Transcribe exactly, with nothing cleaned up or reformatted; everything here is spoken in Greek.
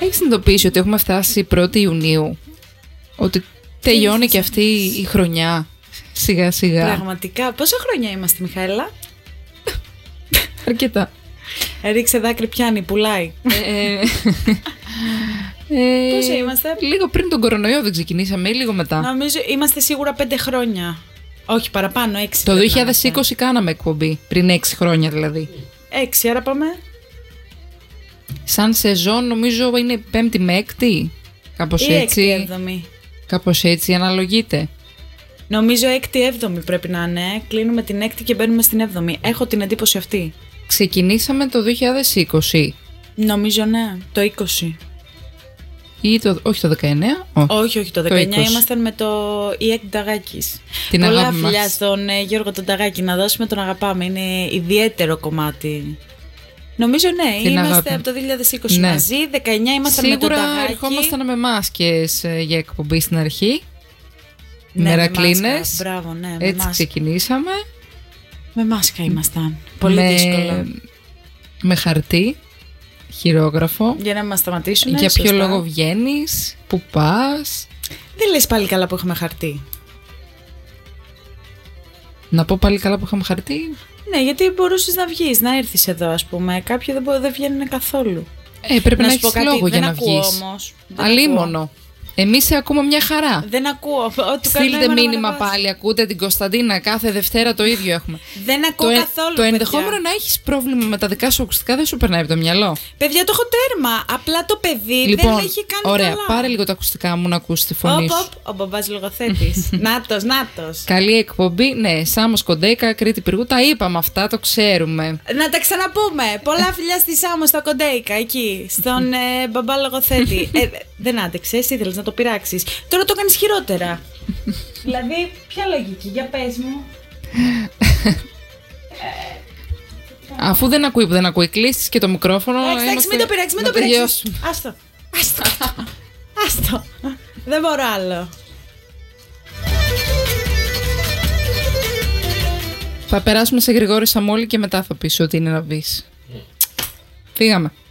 Έχεις συνειδητοποιήσει ότι έχουμε φτάσει πρώτη Ιουνίου? Ότι τελειώνει και αυτή η χρονιά σιγά σιγά. Πραγματικά. Πόσα χρόνια είμαστε, Μιχαέλα? Αρκετά. Ρίξε δάκρυ, πιάνει, πουλάει. ε, ε, Πόσα είμαστε? Λίγο πριν τον κορονοϊό δεν ξεκινήσαμε ή λίγο μετά? Νομίζω είμαστε σίγουρα πέντε χρόνια. Όχι, παραπάνω, έξι. Το δύο χιλιάδες είκοσι κάναμε εκπομπή. Πριν έξι χρόνια δηλαδή. Έξι, άρα πάμε. Σαν σεζόν νομίζω είναι πέμπτη με έκτη. Κάπως ή έτσι. Έκτη, έβδομη. Κάπως έτσι αναλογείται. Νομίζω έκτη, έβδομη πρέπει να είναι. Κλείνουμε την έκτη και μπαίνουμε στην έβδομη. Έχω την εντύπωση αυτή. Ξεκινήσαμε το δύο χιλιάδες είκοσι. Νομίζω ναι, το είκοσι. Ή το, όχι το δεκαεννέα. Όχι, όχι, όχι το δεκαεννέα. είκοσι. Ήμασταν με το ι εκ Νταγάκης. Την Πολλά αγάπη φιλιά μας. στον ε, Γιώργο τον Νταγάκη. Να δώσουμε τον αγαπάμε. Είναι ιδιαίτερο κομμάτι. Νομίζω ναι, Την είμαστε αγάπη. από το δύο χιλιάδες είκοσι Ναι. μαζί. δεκαεννέα ήμασταν με τον Σίγουρα Νταγάκη. ερχόμασταν με μάσκες ε, για εκπομπή στην αρχή. Ναι, Μερακλίνες. με μάσκα. Μπράβο, ναι, με Έτσι μάσκα. ξεκινήσαμε. Με μάσκα ήμασταν. Πολύ με, δύσκολο. Με χαρτί, χειρόγραφο. Για να μας σταματήσουν. Για ποιο σωστά. λόγο βγαίνεις, που πας. Δεν λες πάλι καλά που έχουμε χαρτί. Να πω πάλι καλά που είχαμε χαρτί. Ναι, γιατί μπορούσες να βγεις, να έρθεις εδώ, ας πούμε. Κάποιοι δεν, μπο- δεν βγαίνουν καθόλου. Ε, πρέπει να, σου πω έχεις κάτι, λόγο για δεν να ακούω βγεις. όμως. Δεν Αλίμονο. Εμείς σε ακούμε μια χαρά. ακούω. Δεν ακούω. Ό,τι κάνω Στείλτε είμαι να μήνυμα ανεβάσω. πάλι. Ακούτε την Κωνσταντίνα. Κάθε Δευτέρα το ίδιο έχουμε. Δεν ακούω το, ε- καθόλου. το παιδιά. ενδεχόμενο να έχεις πρόβλημα με τα δικά σου ακουστικά δεν σου περνάει από το μυαλό. Παιδιά, το έχω τέρμα. Απλά το παιδί Λοιπόν, δεν έχει κάνει ωραία, καλά. πάρε λίγο τα ακουστικά μου να ακούσει τη φωνή Οπ, σου. οπ, ο μπαμπάς λογοθέτης. Νάτος, νάτος. Καλή εκπομπή. Ναι, Σάμος Κοντέικα, Κρήτη Πυργού. Τα είπαμε αυτά, το ξέρουμε. Να τα ξαναπούμε. Πολλά φιλιά στη Σάμο, στα Κοντέικα, εκεί. Στον ε, μπαμπά λογοθέτη. ε, δεν άντεξες, ήθελες να το πειράξεις. Τώρα το κάνεις χειρότερα. Δηλαδή, ποια λογική, για πες μου. Αφού δεν ακούει που δεν ακούει, κλείσεις και το μικρόφωνο. Εντάξει, εντάξει, είμαστε- μην το πειράξεις, μην να το πειράξεις. τελειώσουμε. Άστο. Άστο. Άστο. Δεν μπορώ άλλο. Θα περάσουμε σε Γρηγόρη Σαμόλη και μετά θα πεις ότι είναι να βγεις. Φύγαμε.